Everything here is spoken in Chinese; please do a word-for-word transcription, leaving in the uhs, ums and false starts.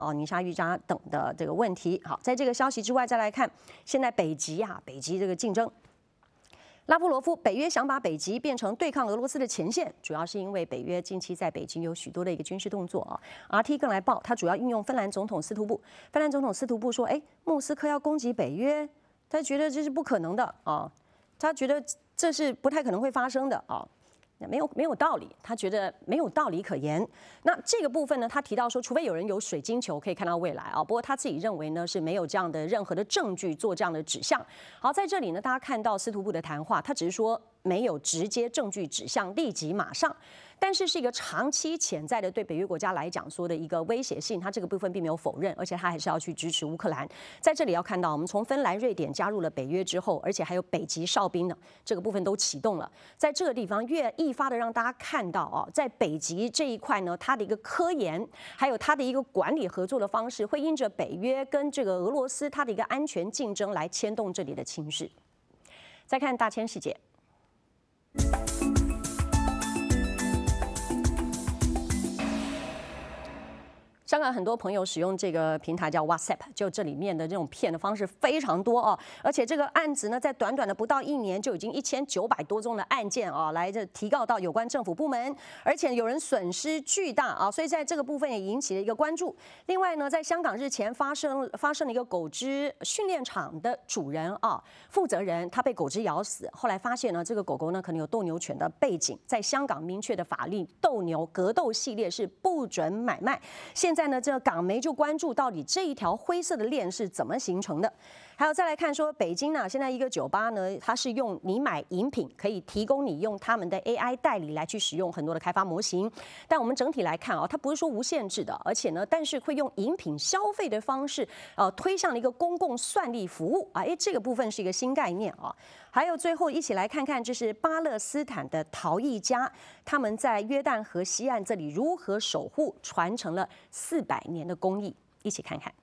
哦，宁夏玉渣等的这个问题。好，在这个消息之外，再来看现在北极啊，北极这个竞争。拉夫罗夫，北约想把北极变成对抗俄罗斯的前线，主要是因为北约近期在北极有许多的一个军事动作啊。R T 更来报，他主要运用芬兰总统斯图布。芬兰总统斯图布说：“哎，莫斯科要攻击北约，他觉得这是不可能的啊，他觉得这是不太可能会发生的啊。”没有没有道理，他觉得没有道理可言。那这个部分呢，他提到说，除非有人有水晶球可以看到未来啊，不过他自己认为呢是没有这样的任何的证据做这样的指向。好，在这里呢，大家看到司徒部的谈话，他只是说没有直接证据指向立即马上，但是是一个长期潜在的对北约国家来讲说的一个威胁性，他这个部分并没有否认，而且他还是要去支持乌克兰。在这里要看到，我们从芬兰、瑞典加入了北约之后，而且还有北极哨兵呢，这个部分都启动了，在这个地方越一发的让大家看到哦，在北极这一块呢，它的一个科研，还有它的一个管理合作的方式，会因着北约跟这个俄罗斯它的一个安全竞争来牵动这里的情势。再看大千世界。香港很多朋友使用这个平台叫 WhatsApp， 就这里面的这种骗的方式非常多哦，而且这个案子呢，在短短的不到一年就已经一千九百多宗的案件啊，来这提告到有关政府部门，而且有人损失巨大啊，所以在这个部分也引起了一个关注。另外呢，在香港日前发生发生了一个狗只训练场的主人啊，负责人他被狗只咬死，后来发现呢，这个狗狗呢可能有斗牛犬的背景，在香港明确的法律，斗牛格斗系列是不准买卖。现在。在呢，这个港媒就关注到底这一条灰色的链是怎么形成的。还有再来看说，北京呢，现在一个酒吧呢，它是用你买饮品可以提供你用他们的 A I 代理来去使用很多的开发模型。但我们整体来看啊，它不是说无限制的，而且呢，但是会用饮品消费的方式，呃，推向了一个公共算力服务啊，哎，这个部分是一个新概念啊。还有最后一起来看看，这是巴勒斯坦的陶艺家，他们在约旦河西岸这里如何守护传承了四百年的工艺，一起看看。